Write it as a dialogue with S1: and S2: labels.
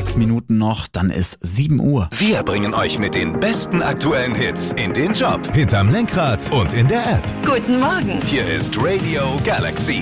S1: 6 Minuten noch, dann ist 7 Uhr.
S2: Wir bringen euch mit den besten aktuellen Hits in den Job, hinterm Lenkrad und in der App.
S3: Guten Morgen.
S2: Hier ist Radio Galaxy.